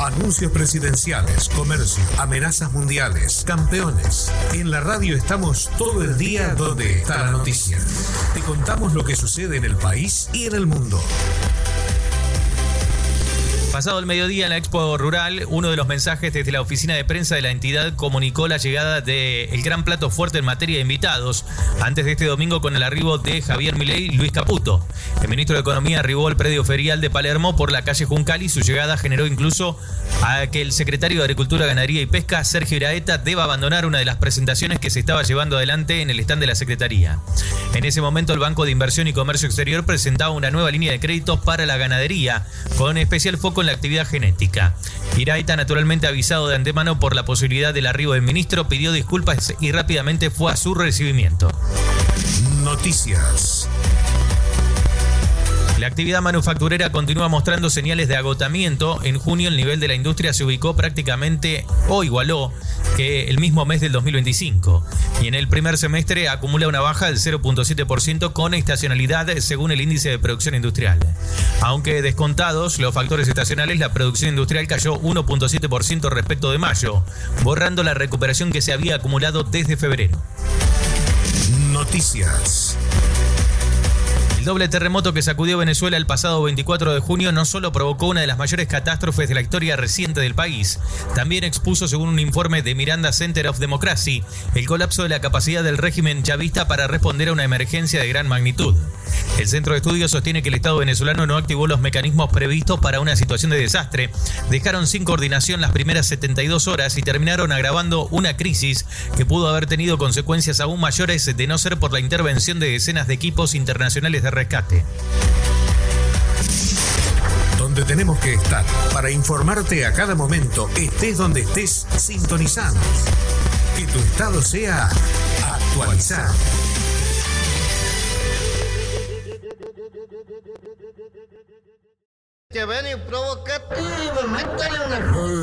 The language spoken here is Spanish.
Anuncios presidenciales, comercio, amenazas mundiales, campeones. En la radio estamos todo el día donde está la noticia. Te contamos lo que sucede en el país y en el mundo. Pasado el mediodía en la Expo Rural, uno de los mensajes desde la oficina de prensa de la entidad comunicó la llegada del gran plato fuerte en materia de invitados, antes de este domingo con el arribo de Javier Milei y Luis Caputo. El ministro de Economía arribó al predio ferial de Palermo por la calle Juncal y su llegada generó incluso a que el secretario de Agricultura, Ganadería y Pesca, Sergio Iraeta, deba abandonar una de las presentaciones que se estaba llevando adelante en el stand de la Secretaría. En ese momento, el Banco de Inversión y Comercio Exterior presentaba una nueva línea de créditos para la ganadería, con especial foco en la actividad genética. Iraeta, naturalmente avisado de antemano por la posibilidad del arribo del ministro, pidió disculpas y rápidamente fue a su recibimiento. Noticias. La actividad manufacturera continúa mostrando señales de agotamiento. En junio el nivel de la industria se ubicó prácticamente o igualó que el mismo mes del 2025. Y en el primer semestre acumula una baja del 0.7% con estacionalidad según el índice de producción industrial. Aunque descontados los factores estacionales, la producción industrial cayó 1.7% respecto de mayo, borrando la recuperación que se había acumulado desde febrero. Noticias. El doble terremoto que sacudió Venezuela el pasado 24 de junio no solo provocó una de las mayores catástrofes de la historia reciente del país, también expuso, según un informe de Miranda Center of Democracy, el colapso de la capacidad del régimen chavista para responder a una emergencia de gran magnitud. El centro de estudios sostiene que el Estado venezolano no activó los mecanismos previstos para una situación de desastre, dejaron sin coordinación las primeras 72 horas y terminaron agravando una crisis que pudo haber tenido consecuencias aún mayores de no ser por la intervención de decenas de equipos internacionales de rescate. Donde tenemos que estar para informarte a cada momento, estés donde estés, sintonizando. Que tu estado sea actualizado. Que ven y provocativa, métale una...